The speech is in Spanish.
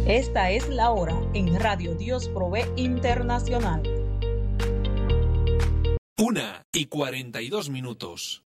Esta es la hora en Radio Dios Provee Internacional. 1:42.